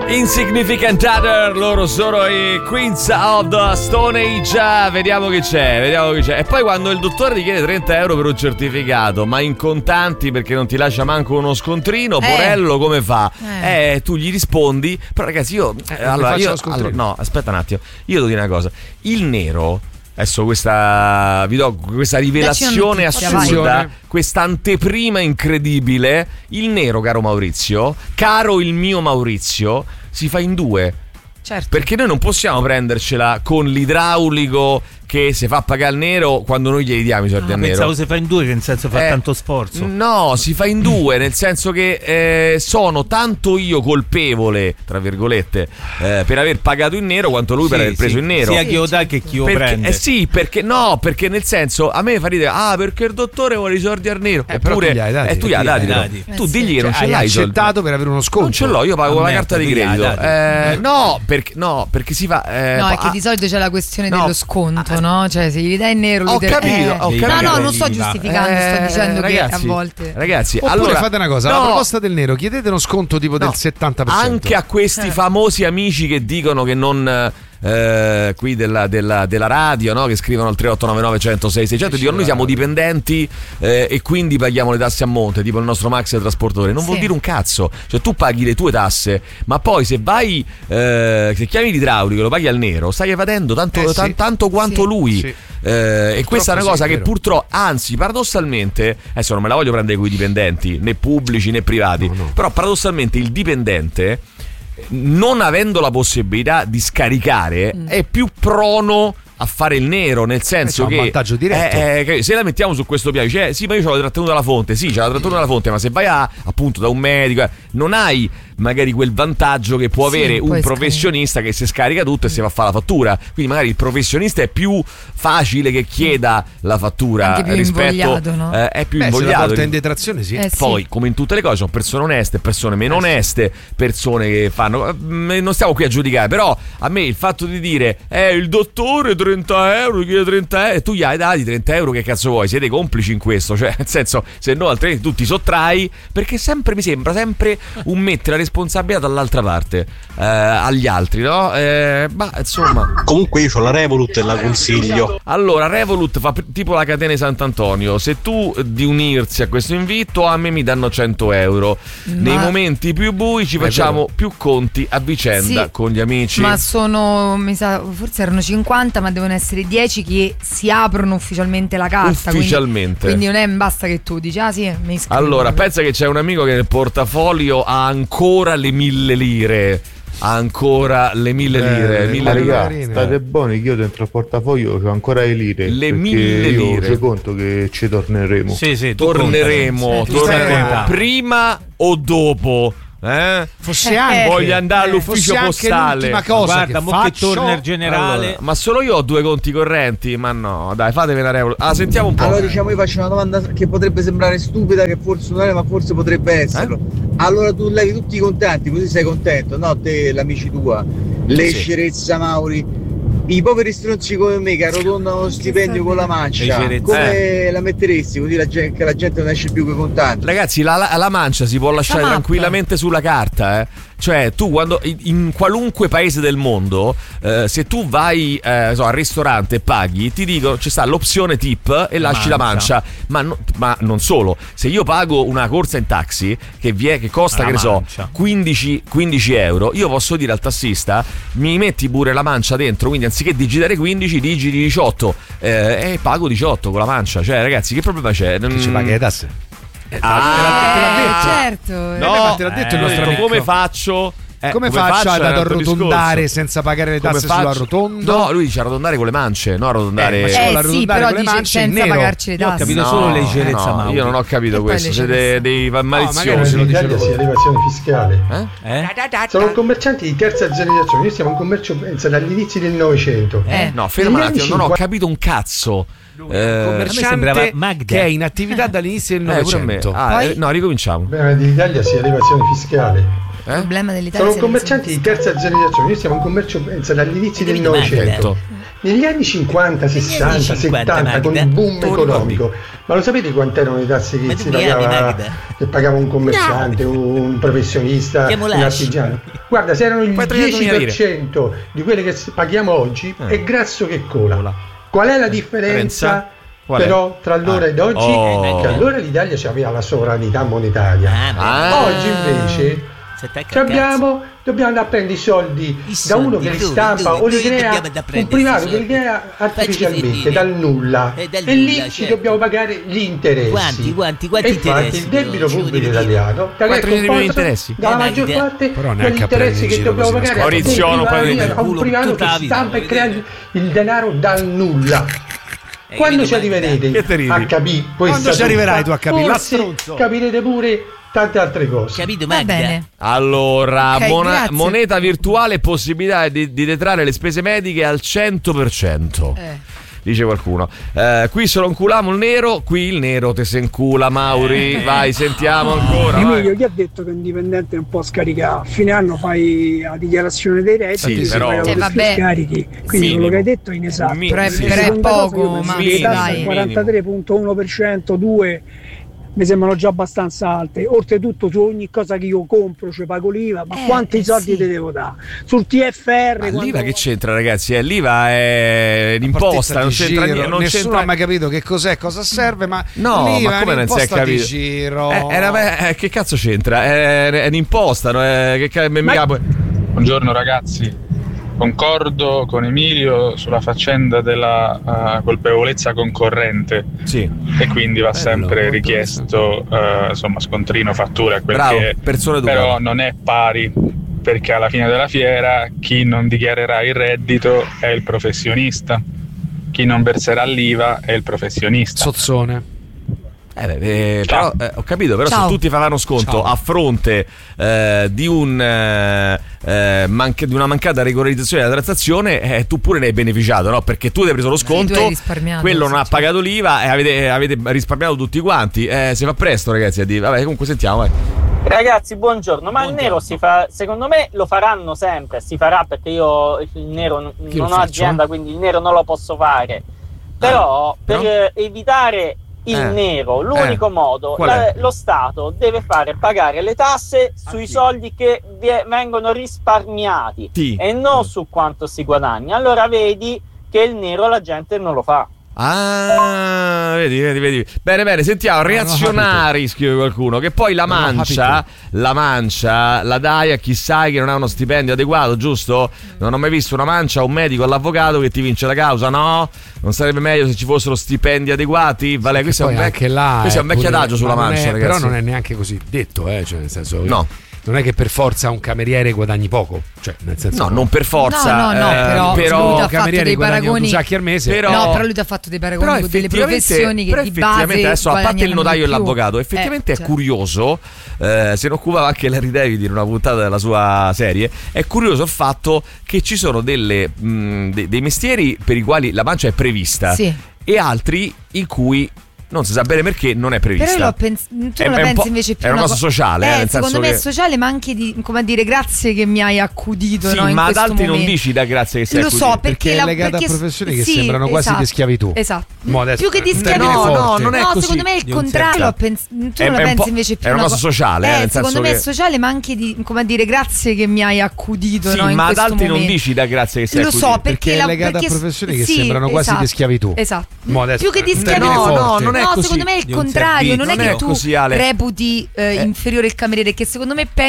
Insignificant Other, loro sono i Queens of the Stone Age. Vediamo che c'è. E poi quando il dottore ti chiede 30 euro per un certificato, ma in contanti perché non ti lascia manco uno scontrino, Porello come fa? Tu gli rispondi, però ragazzi no, aspetta un attimo, io devo dire una cosa, il nero. Adesso vi do questa rivelazione assurda, questa anteprima incredibile. Il nero, caro Maurizio, caro il mio Maurizio, si fa in due. Certo. Perché noi non possiamo prendercela con l'idraulico che si fa pagare il nero quando noi glieli diamo i soldi al nero. Pensavo si fa in due, che nel senso fa tanto sforzo. No, si fa in due, nel senso che sono tanto io colpevole, tra virgolette, per aver pagato in nero quanto lui per aver preso in nero. Sia chi lo dà che chi lo prende. Perché nel senso a me fa ridere, perché il dottore vuole i soldi al nero. Eppure tu gli hai dati. Tu digli che non ce l'hai. Hai accettato per avere uno sconto. Non ce l'ho, io pago la carta di credito. Perché si fa. No, è che di solito c'è la questione dello sconto. No, cioè se gli dai in nero ho capito. No, non sto giustificando, sto dicendo ragazzi, che a volte ragazzi, oppure allora fate una cosa, la proposta del nero, chiedete uno sconto tipo del 70%. Anche a questi famosi amici che dicono che non qui della radio, no? Che scrivono al 3899 106 600 e dicono noi siamo dipendenti e quindi paghiamo le tasse a monte, tipo il nostro Max trasportatore. Non vuol dire un cazzo, cioè tu paghi le tue tasse, ma poi se vai se chiami l'idraulico lo paghi al nero, stai evadendo tanto quanto lui. E questa è una cosa che purtroppo, anzi paradossalmente, adesso non me la voglio prendere con i dipendenti né pubblici né privati, però paradossalmente il dipendente, non avendo la possibilità di scaricare, è più prono a fare il nero, nel senso che un vantaggio diretto. Se la mettiamo su questo piano, cioè, sì, ma io ho la trattenuta alla fonte, c'è la trattenuta alla fonte, ma se vai appunto da un medico, non hai magari quel vantaggio che può avere un professionista che si scarica tutto e si va a fare la fattura. Quindi magari il professionista è più facile che chieda la fattura, anche più rispetto no? È più invogliato. Se la porta in detrazione, Poi come in tutte le cose sono persone oneste, persone meno oneste, persone che fanno, non stiamo qui a giudicare, però a me il fatto di dire il dottore 30 euro, chiede 30 euro e tu gli hai dati 30 euro, che cazzo vuoi? Siete complici in questo, cioè nel senso, se no altrimenti tu ti sottrai, perché sempre mi sembra un mettere la responsabilità dall'altra parte agli altri, no? Ma insomma, comunque io ho la Revolut e la consiglio. Allora Revolut fa tipo la catena di Sant'Antonio, se tu di unirsi a questo invito a me mi danno 100 euro. Nei momenti più bui ci facciamo più conti a vicenda con gli amici. Ma sono, mi sa, forse erano 50, ma devono essere 10 che si aprono ufficialmente la carta. Ufficialmente. Quindi non è basta che tu dici mi iscrivo. Allora pensa che c'è un amico che nel portafoglio ha ancora le 1.000 lire. Ancora le 1.000 lire. Ma ragazzi, state buoni che io dentro il portafoglio ho ancora le lire. Le 1.000 lire. Io ci conto che ci torneremo. Sì, torneremo. Prima o dopo? Fosse anche voglio andare all'ufficio postale. Cosa guarda, che torna il generale. Allora, ma solo io ho 2 conti correnti. Ma no, dai, fatevi una regola. Sentiamo un po'. Allora io faccio una domanda che potrebbe sembrare stupida, che forse non è, ma forse potrebbe esserlo. Allora tu levi tutti i contanti, così sei contento, no? Te, l'amici tua, Scerezza, Mauri, i poveri stronzi come me che arrotondano lo stipendio con la mancia, come la metteresti così che la gente non esce più con i contanti? Ragazzi, la mancia si può lasciare tranquillamente sulla carta, Cioè tu quando in qualunque paese del mondo se tu vai al ristorante e paghi, ti dico ci sta l'opzione tip e lasci la mancia. Ma non solo, se io pago una corsa in taxi che costa che ne so 15 euro, io posso dire al tassista mi metti pure la mancia dentro, quindi anziché digitare 15 digiti 18 e pago 18 con la mancia. Cioè ragazzi, che problema c'è? Che ci paghi le tasse? te l'ha detto. Certo. No, te l'ha detto il nostro amico. Come faccio? Come faccio ad arrotondare senza pagare le tasse sull'arrotondo? No, lui dice arrotondare con le mance, no arrotondare. Sì, però con le mance senza pagarci le tasse. Io ho capito solo leggerezza, no, io non ho capito questo. Siete dei maliziosi. In Italia sia l'evasione fiscale. Sono commercianti di terza generazione. Noi siamo un commercio pensa dagli inizi del Novecento. No, ferma un attimo, non ho capito un cazzo. Commerciante che è in attività dall'inizio del Novecento. No, ricominciamo. Il problema dell'Italia sia l'evasione fiscale. Il problema dell'Italia sono commercianti di terza generazione. Noi siamo un commercio pensa dagli inizi del Novecento. negli anni 50, 60, 70, con il boom economico, ma lo sapete quante erano le tasse che pagava un commerciante, un professionista, un artigiano? Guarda, se erano il 10% di quelle che paghiamo oggi, è grasso che cola. Qual è la differenza? Però tra allora ed oggi, che allora l'Italia aveva la sovranità monetaria, oggi invece dobbiamo andare a prendere i soldi da uno che li stampa o li crea, un privato che li crea artificialmente dal nulla, e lì ci dobbiamo pagare gli interessi. Quanti e infatti il debito pubblico italiano dalla maggior parte degli interessi che dobbiamo pagare a un privato che stampa e crea il denaro dal nulla. Quando ci arriverete a capire quando ci arriverai tu a capire capirete pure tante altre cose. Capito, Magda? Allora, moneta virtuale, possibilità di detrarre le spese mediche al 100%. Dice qualcuno. Qui se lo inculiamo il nero, qui il nero te se incula, Mauri. Vai, sentiamo ancora. Emilio, chi ha detto che un dipendente non può scaricare? A fine anno fai la dichiarazione dei redditi, però scarichi. Quindi quello che hai detto è inesatto. Però è poco, ma dai. 43.1%, 2 mi sembrano già abbastanza alte. Oltretutto su ogni cosa che io compro pago l'IVA, ma quanti soldi te devo dare? Sul TFR l'IVA che c'entra, ragazzi? L'IVA è l'imposta, non c'entra niente. Nessuno ha mai capito che cos'è, cosa serve, ma no, l'IVA ma come non si è capito? Giro. Che cazzo c'entra? È un'imposta, Buongiorno ragazzi. Concordo con Emilio sulla faccenda della colpevolezza concorrente, e quindi va sempre richiesto scontrino, fattura, però non è pari, perché alla fine della fiera chi non dichiarerà il reddito è il professionista, chi non verserà l'IVA è il professionista. Sozzone. Però, ho capito, però se tutti faranno sconto a fronte di una mancata regolarizzazione della transazione, tu pure ne hai beneficiato, no? Perché tu hai preso lo sconto, quello non ha pagato l'IVA e avete risparmiato tutti quanti. Si fa presto, ragazzi, a dire. Vabbè, comunque sentiamo, vai. Ragazzi, buongiorno. Ma il nero si fa, secondo me lo faranno sempre, si farà, perché io il nero non ho azienda, quindi il nero non lo posso fare. Però per evitare il nero, l'unico modo, lo Stato deve fare pagare le tasse sui soldi che vengono risparmiati e non su quanto si guadagna. Allora vedi che il nero la gente non lo fa. Vedi. Bene, sentiamo. Reazionari, scrive qualcuno. Che poi la mancia, la dai a chi sai che non ha uno stipendio adeguato, giusto? Non ho mai visto una mancia, un medico all'avvocato che ti vince la causa, no? Non sarebbe meglio se ci fossero stipendi adeguati? Vale, questo è un vecchio adagio sulla mancia, ragazzi. Però non è neanche così detto, cioè nel senso no. Non è che per forza un cameriere guadagni poco, cioè nel senso no, non per forza. Però un cameriere guadagna 2 sacchi al mese. Però lui ti ha fatto dei paragoni con delle professioni che di base adesso, a parte il notaio e l'avvocato, effettivamente è curioso. Se ne occupava anche Larry David in una puntata della sua serie. È curioso il fatto che ci sono dei mestieri per i quali la mancia è prevista e altri in cui non si sa bene perché non è prevista. Però tu non la pensi invece più è una cosa sociale, nel secondo senso me è sociale, ma anche di, come a dire, grazie che mi hai accudito. Sì, no, ma ad altri momento. Non dici da grazie che sei accudito. Lo so, perché è legata a professioni che sembrano quasi di schiavitù. Esatto. Adesso, più che di schiavitù. Non è così. Secondo me è il contrario. Tu non la pensi invece più. È una cosa sociale, nel senso secondo me è sociale, ma anche di, come a dire, grazie che mi hai accudito. Sì, no, ma ad altri momento. Non dici da grazie che sei accudito. Lo so, perché è legata a professioni che sembrano quasi di schiavitù. Esatto. Più che di schiavitù. No, secondo me è il contrario. Non è che tu reputi inferiore il cameriere, che secondo me